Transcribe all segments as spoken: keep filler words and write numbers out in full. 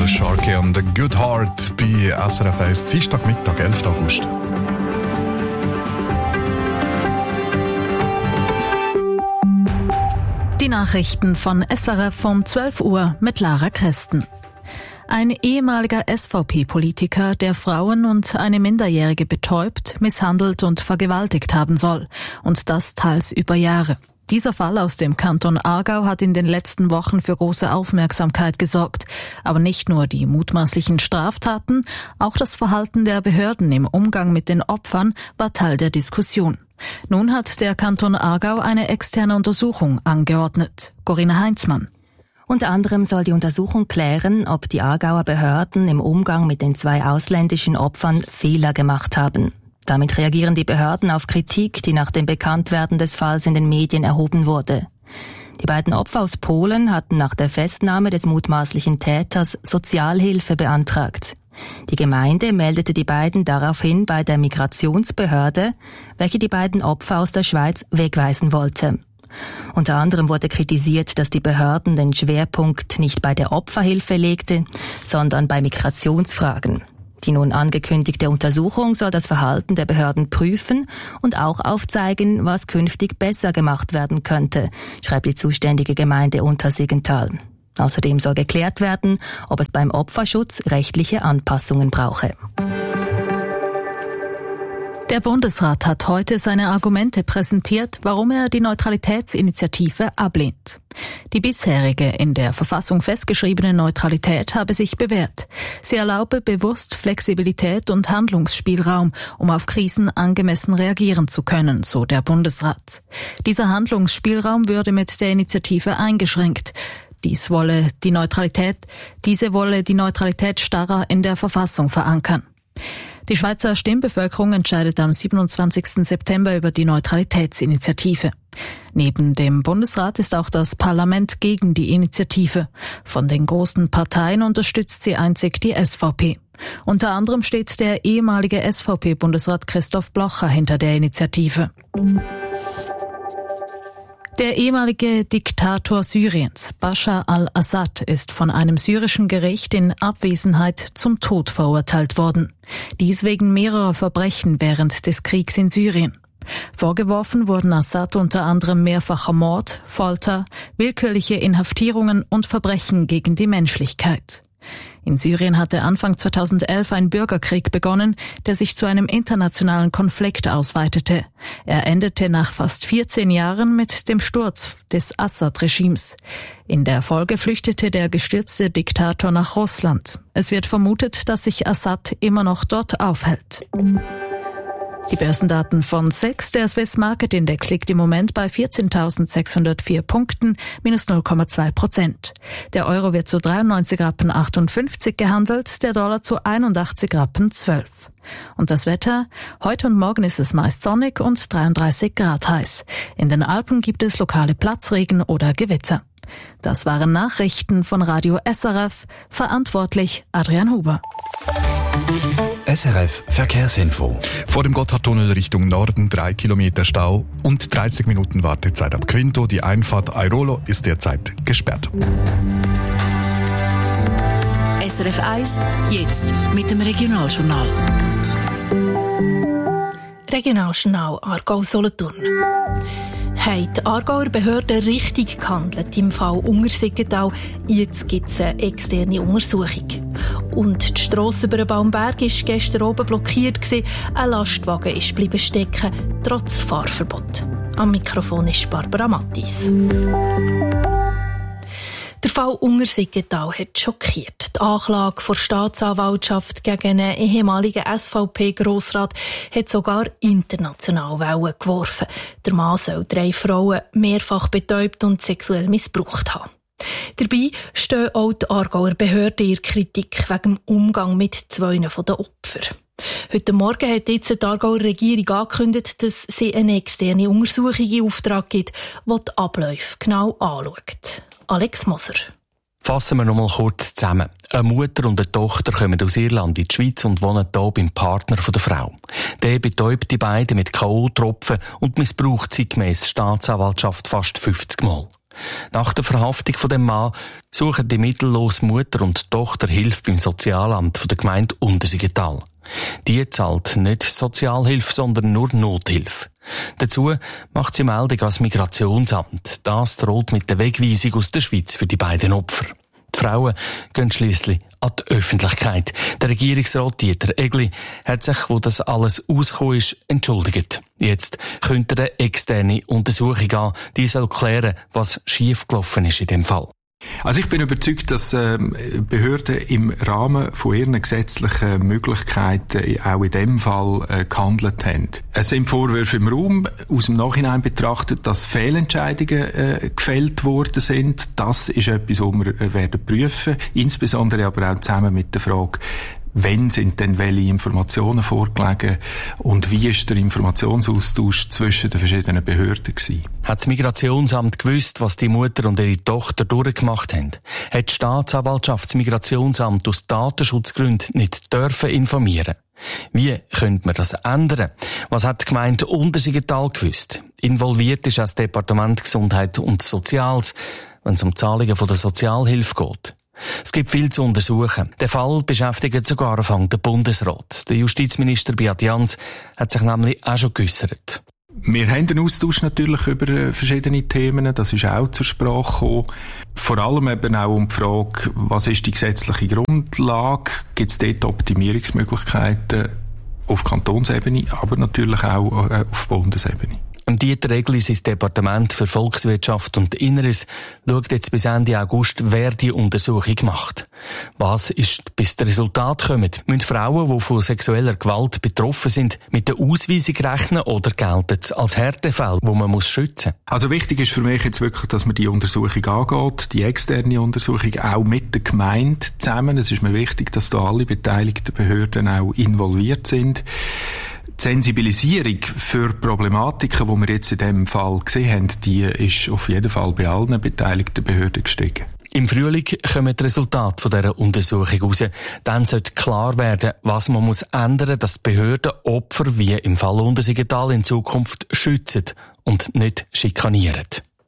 Sharkey und The Good Heart bei S R F eins, Dienstagmittag, elften August. Die Nachrichten von S R F um zwölf Uhr mit Lara Kresten. Ein ehemaliger S V P-Politiker, der Frauen und eine Minderjährige betäubt, misshandelt und vergewaltigt haben soll. Und das teils über Jahre. Dieser Fall aus dem Kanton Aargau hat in den letzten Wochen für große Aufmerksamkeit gesorgt. Aber nicht nur die mutmaßlichen Straftaten, auch das Verhalten der Behörden im Umgang mit den Opfern war Teil der Diskussion. Nun hat der Kanton Aargau eine externe Untersuchung angeordnet. Corinna Heinzmann. Unter anderem soll die Untersuchung klären, ob die Aargauer Behörden im Umgang mit den zwei ausländischen Opfern Fehler gemacht haben. Damit reagieren die Behörden auf Kritik, die nach dem Bekanntwerden des Falls in den Medien erhoben wurde. Die beiden Opfer aus Polen hatten nach der Festnahme des mutmaßlichen Täters Sozialhilfe beantragt. Die Gemeinde meldete die beiden daraufhin bei der Migrationsbehörde, welche die beiden Opfer aus der Schweiz wegweisen wollte. Unter anderem wurde kritisiert, dass die Behörden den Schwerpunkt nicht bei der Opferhilfe legte, sondern bei Migrationsfragen. Die nun angekündigte Untersuchung soll das Verhalten der Behörden prüfen und auch aufzeigen, was künftig besser gemacht werden könnte, schreibt die zuständige Gemeinde Untersiggenthal. Außerdem soll geklärt werden, ob es beim Opferschutz rechtliche Anpassungen brauche. Der Bundesrat hat heute seine Argumente präsentiert, warum er die Neutralitätsinitiative ablehnt. Die bisherige in der Verfassung festgeschriebene Neutralität habe sich bewährt. Sie erlaube bewusst Flexibilität und Handlungsspielraum, um auf Krisen angemessen reagieren zu können, so der Bundesrat. Dieser Handlungsspielraum würde mit der Initiative eingeschränkt. Dies wolle die Neutralität, diese wolle die Neutralität starrer in der Verfassung verankern. Die Schweizer Stimmbevölkerung entscheidet am siebenundzwanzigsten September über die Neutralitätsinitiative. Neben dem Bundesrat ist auch das Parlament gegen die Initiative. Von den großen Parteien unterstützt sie einzig die S V P. Unter anderem steht der ehemalige S V P-Bundesrat Christoph Blocher hinter der Initiative. Der ehemalige Diktator Syriens, Bashar al-Assad, ist von einem syrischen Gericht in Abwesenheit zum Tod verurteilt worden. Dies wegen mehrerer Verbrechen während des Kriegs in Syrien. Vorgeworfen wurden Assad unter anderem mehrfacher Mord, Folter, willkürliche Inhaftierungen und Verbrechen gegen die Menschlichkeit. In Syrien hatte Anfang zweitausendelf ein Bürgerkrieg begonnen, der sich zu einem internationalen Konflikt ausweitete. Er endete nach fast vierzehn Jahren mit dem Sturz des Assad-Regimes. In der Folge flüchtete der gestürzte Diktator nach Russland. Es wird vermutet, dass sich Assad immer noch dort aufhält. Die Börsendaten von S E X, der Swiss Market Index, liegt im Moment bei vierzehntausendsechshundertvier Punkten, minus null Komma zwei Prozent. Der Euro wird zu dreiundneunzig Rappen achtundfünfzig gehandelt, der Dollar zu einundachtzig Rappen zwölf. Und das Wetter? Heute und morgen ist es meist sonnig und dreiunddreißig Grad heiß. In den Alpen gibt es lokale Platzregen oder Gewitter. Das waren Nachrichten von Radio S R F, verantwortlich Adrian Huber. S R F Verkehrsinfo. Vor dem Gotthardtunnel Richtung Norden drei Kilometer Stau und dreißig Minuten Wartezeit ab Quinto. Die Einfahrt Airolo ist derzeit gesperrt. S R F eins, jetzt mit dem Regionaljournal. Regionaljournal Aargau-Solothurn. Haben die Aargauer Behörden richtig gehandelt im Fall Untersiggenthal? Jetzt gibt es eine externe Untersuchung. Und die Strasse über den Baumberg war gestern oben blockiert. Ein Lastwagen ist bleiben stecken, trotz Fahrverbot. Am Mikrofon ist Barbara Mattis. Der Fall Untersiggenthal hat schockiert. Die Anklage der Staatsanwaltschaft gegen einen ehemaligen S V P-Grossrat hat sogar international Wellen geworfen. Der Mann soll drei Frauen mehrfach betäubt und sexuell missbraucht haben. Dabei stehen auch die Aargauer Behörden in Kritik wegen dem Umgang mit zwei von den Opfern. Heute Morgen hat jetzt die Aargauer Regierung angekündigt, dass sie eine externe Untersuchung in Auftrag gibt, die die Abläufe genau anschaut. Alex Moser. Fassen wir noch mal kurz zusammen. Eine Mutter und eine Tochter kommen aus Irland in die Schweiz und wohnen hier beim Partner der Frau. Der betäubt die beiden mit K O-Tropfen und missbraucht sie gemäss Staatsanwaltschaft fast fünfzig Mal. Nach der Verhaftung von dem Mann suchen die mittellose Mutter und Tochter Hilfe beim Sozialamt von der Gemeinde Untersiggenthal. Die zahlt nicht Sozialhilfe, sondern nur Nothilfe. Dazu macht sie Meldung ans Migrationsamt. Das droht mit der Wegweisung aus der Schweiz für die beiden Opfer. Die Frauen gehen schliesslich an die Öffentlichkeit. Der Regierungsrat Dieter Egli hat sich, wo das alles ausgekommen ist, entschuldigt. Jetzt könnte eine externe Untersuchung an, die soll klären, was schiefgelaufen ist in dem Fall. Also ich bin überzeugt, dass äh, Behörden im Rahmen von ihren gesetzlichen Möglichkeiten auch in dem Fall äh, gehandelt haben. Es sind Vorwürfe im Raum, aus dem Nachhinein betrachtet, dass Fehlentscheidungen äh, gefällt worden sind. Das ist etwas, was wir äh, werden prüfen, insbesondere aber auch zusammen mit der Frage, wann sind denn welche Informationen vorgelegen und wie ist der Informationsaustausch zwischen den verschiedenen Behörden gewesen? Hat das Migrationsamt gewusst, was die Mutter und ihre Tochter durchgemacht haben? Hat die Staatsanwaltschaft das Migrationsamt aus Datenschutzgründen nicht dürfen informieren? Wie könnte man das ändern? Was hat die Gemeinde Untersiggenthal gewusst? Involviert ist auch das Departement Gesundheit und Soziales, wenn es um Zahlungen von der Sozialhilfe geht. Es gibt viel zu untersuchen. Der Fall beschäftigt sogar Anfang der Bundesrat. Der Justizminister Beat Jans hat sich nämlich auch schon geäussert. Wir haben einen Austausch natürlich über verschiedene Themen. Das ist auch zur Sprache gekommen. Vor allem eben auch um die Frage, was ist die gesetzliche Grundlage? Gibt es dort Optimierungsmöglichkeiten auf Kantonsebene, aber natürlich auch auf Bundesebene? Dieter Egli, sein Departement für Volkswirtschaft und Inneres, schaut jetzt bis Ende August, wer die Untersuchung macht. Was ist, bis das Resultat kommt? Müssen Frauen, die von sexueller Gewalt betroffen sind, mit der Ausweisung rechnen oder gelten es als Härtefall, wo man muss schützen muss? Also wichtig ist für mich jetzt wirklich, dass man die Untersuchung angeht, die externe Untersuchung, auch mit der Gemeinde zusammen. Es ist mir wichtig, dass da alle beteiligten Behörden auch involviert sind. Die Sensibilisierung für Problematiken, die wir jetzt in diesem Fall gesehen haben, die ist auf jeden Fall bei allen beteiligten Behörden gestiegen. Im Frühling kommen die Resultate dieser Untersuchung raus. Dann sollte klar werden, was man muss ändern, dass die Behörden Opfer wie im Fall Untersiggenthal in Zukunft schützen und nicht schikanieren.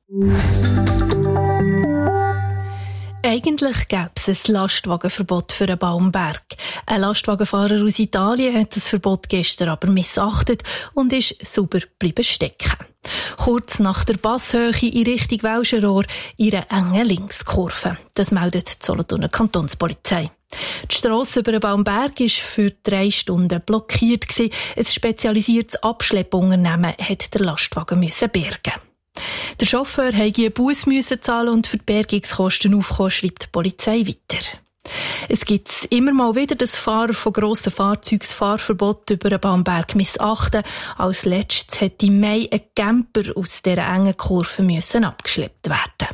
Eigentlich gäbe es ein Lastwagenverbot für einen Baumberg. Ein Lastwagenfahrer aus Italien hat das Verbot gestern aber missachtet und ist sauber geblieben stecken. Kurz nach der Passhöhe in Richtung Welschenrohr in einer engen Linkskurve. Das meldet die Solothurner Kantonspolizei. Die Strasse über den Baumberg war für drei Stunden blockiert. Ein spezialisiertes Abschleppunternehmen musste den Lastwagen bergen. Der Chauffeur musste einen Buss zahlen und für die Bergungskosten aufkommen, schreibt die Polizei weiter. Es gibt immer mal wieder, dass Fahrer von grossen Fahrzeugen das Fahrverbot über den Baumberg missachten. Als letztes hat im Mai ein Camper aus dieser engen Kurve müssen abgeschleppt werden.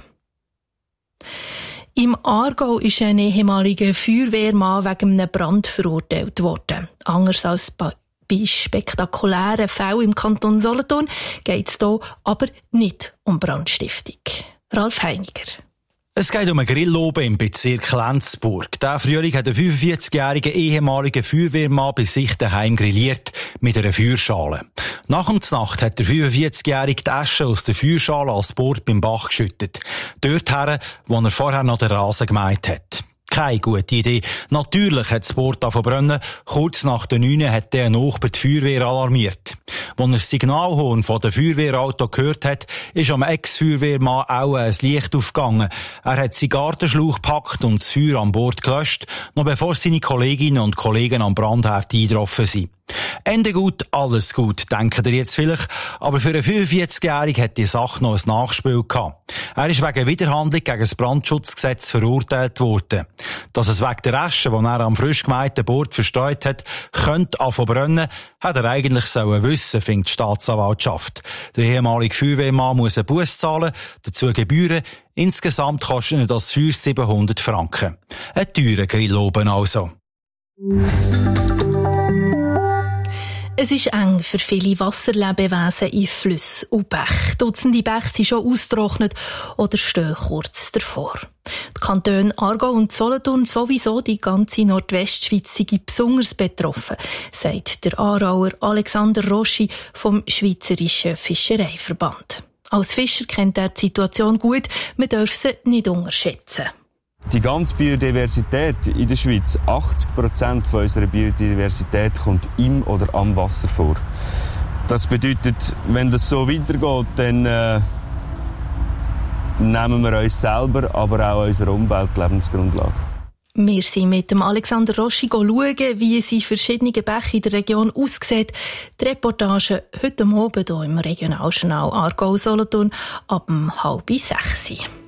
Im Aargau ist ein ehemaliger Feuerwehrmann wegen einem Brand verurteilt worden. Anders als bei Bei spektakulären Fällen im Kanton Solothurn geht es hier aber nicht um Brandstiftung. Ralf Heiniger. Es geht um einen Grill oben im Bezirk Lenzburg. Diesen Frühling hat ein fünfundvierzigjähriger ehemaliger Feuerwehrmann bei sich daheim grilliert mit einer Feuerschale. Nach der Nacht hat der fünfundvierzigjährige die Asche aus der Feuerschale als Bord beim Bach geschüttet. Dorthin, wo er vorher noch den Rasen gemäht hat. Keine gute Idee. Natürlich hat das Boot verbrennen. Kurz nach der neun hat der Nachbar die Feuerwehr alarmiert. Als er das Signalhorn von der Feuerwehrauto gehört hat, ist am Ex-Feuerwehrmann auch ein Licht aufgegangen. Er hat seinen Gartenschlauch gepackt und das Feuer an Bord gelöscht, noch bevor seine Kolleginnen und Kollegen am Brandherd eingetroffen sind. Ende gut, alles gut, denken ihr jetzt vielleicht. Aber für einen fünfundvierzigjährigen hat die Sache noch ein Nachspiel gehabt. Er ist wegen Widerhandlung gegen das Brandschutzgesetz verurteilt worden. Dass es wegen der Asche, die er am frisch gemähten Bord verstreut hat, könnte anfangen brennen, hat er eigentlich sollen wissen, findet die Staatsanwaltschaft. Der ehemalige Feuerwehrmann muss einen Buss zahlen, dazu Gebühren. Insgesamt kostet das Feuer siebenhundert Franken. Ein teurer Grill oben also. Es ist eng für viele Wasserlebewesen in Flüssen und Bächen. Dutzende Bäche sind schon ausgetrocknet oder stehen kurz davor. Die Kantone Aargau und Solothurn, sowieso die ganze Nordwestschweiz, sind besonders betroffen, sagt der Aarauer Alexander Roschi vom Schweizerischen Fischereiverband. Als Fischer kennt er die Situation gut, man darf sie nicht unterschätzen. Die ganze Biodiversität in der Schweiz, achtzig Prozent von unserer Biodiversität kommt im oder am Wasser vor. Das bedeutet, wenn das so weitergeht, dann äh, nehmen wir uns selber, aber auch unsere Umwelt die Lebensgrundlage. Wir sind mit dem Alexander Roschi schauen, wie es in verschiedenen Bächen in der Region aussieht. Die Reportage heute Abend hier im Regionaljournal Aargau-Solothurn ab halb sechs.